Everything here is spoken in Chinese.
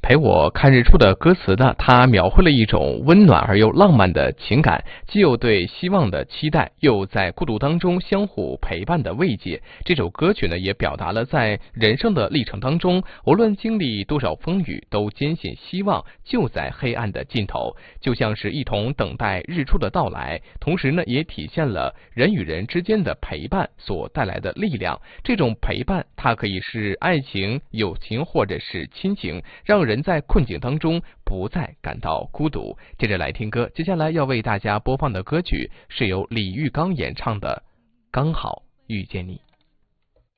陪我看日出的歌词呢，它描绘了一种温暖而又浪漫的情感，既有对希望的期待，又在孤独当中相互陪伴的慰藉。这首歌曲呢，也表达了在人生的历程当中，无论经历多少风雨，都坚信希望就在黑暗的尽头，就像是一同等待日出的到来。同时呢，也体现了人与人之间的陪伴所带来的力量。这种陪伴，它可以是爱情、友情或者是亲情，让人在困境当中不再感到孤独。接着来听歌，接下来要为大家播放的歌曲是由李玉刚演唱的《刚好遇见你》。